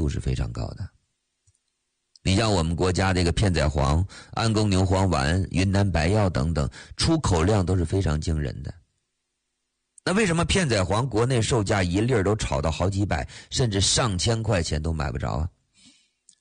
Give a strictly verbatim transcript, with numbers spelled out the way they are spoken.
度是非常高的。你像我们国家这个片仔癀、安宫牛黄丸、云南白药等等，出口量都是非常惊人的。那为什么片仔癀国内售价一粒儿都炒到好几百，甚至上千块钱都买不着啊？